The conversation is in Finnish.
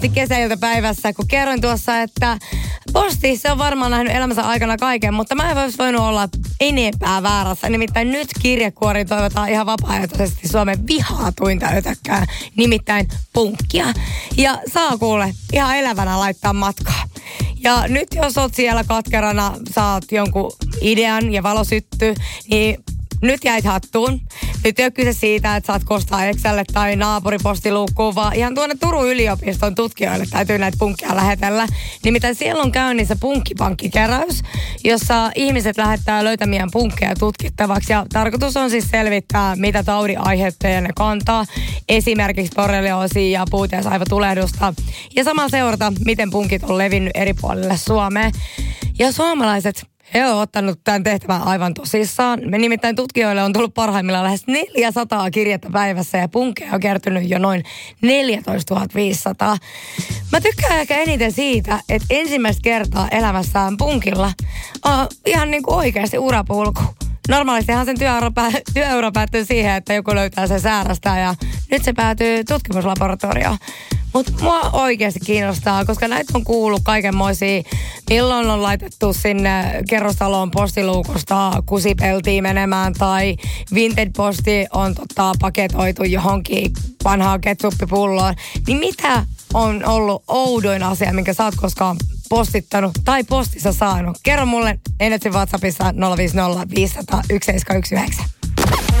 kesäiltapäivässä, kun kerroin tuossa, että posti, se on varmaan nähnyt elämänsä aikana kaiken, mutta mä en olisi voinut olla enempää väärässä. Nimittäin nyt kirjekuoriin toivotaan ihan vapaaehtoisesti Suomen vihaatuinta ötökkää, nimittäin punkkia. Ja saa kuule ihan elävänä laittaa matkaa. Ja nyt jos oot siellä katkerana, saat jonkun idean ja valo syttyy, niin nyt jäit hattuun. Nyt ei ole kyse siitä, että saat kostaa Excelille tai naapuripostiluukkuun, vaan ihan tuonne Turun yliopiston tutkijoille täytyy näitä punkkia lähetellä. Nimittäin siellä on käynnissä punkkipankkikeräys, jossa ihmiset lähettää löytämiään punkkeja tutkittavaksi. Ja tarkoitus on siis selvittää, mitä taudin aiheuttajia ne kantaa. Esimerkiksi borrelioosia ja puutiaisaivotulehdusta. Ja samalla seurata, miten punkit on levinnyt eri puolille Suomeen. Ja suomalaiset, he on ottanut tämän tehtävän aivan tosissaan. Nimittäin tutkijoille on tullut parhaimmillaan lähes 400 kirjettä päivässä ja punkkeja on kertynyt jo noin 14 500. Mä tykkään ehkä eniten siitä, että ensimmäistä kertaa elämässään punkilla on ihan niin kuin oikeasti urapulku. Normaalistihan sen työura päättyy siihen, että joku löytää sen säärästä ja nyt se päätyy tutkimuslaboratorioon. Mutta mua oikeasti kiinnostaa, koska näitä on kuullut kaikenmoisia, milloin on laitettu sinne kerrostaloon postiluukosta kusipeltiin menemään tai vintage-posti on paketoitu johonkin vanhaan ketsuppipulloon. Niin mitä on ollut oudoin asia, minkä sä oot koskaan postittanut tai postissa saanut? Kerro mulle Energyn WhatsAppissa 050 500 1719.